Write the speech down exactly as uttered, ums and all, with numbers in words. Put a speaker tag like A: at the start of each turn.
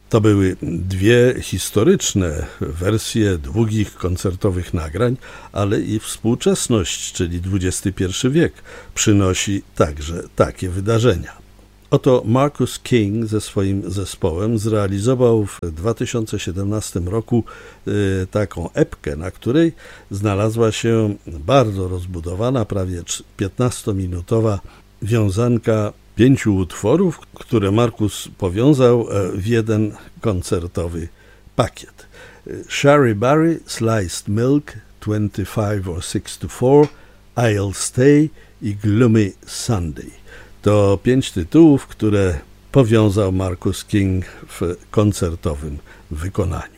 A: To były dwie historyczne wersje długich koncertowych nagrań, ale i współczesność, czyli dwudziesty pierwszy wiek, przynosi także takie wydarzenia. Oto Marcus King ze swoim zespołem zrealizował w dwa tysiące siedemnastym roku y, taką epkę, na której znalazła się bardzo rozbudowana, prawie piętnastominutowa wiązanka pięciu utworów, które Marcus powiązał w jeden koncertowy pakiet. Sherry Barry, Sliced Milk, twenty-five or six to four, I'll Stay i Gloomy Sunday. To pięć tytułów, które powiązał Marcus King w koncertowym wykonaniu.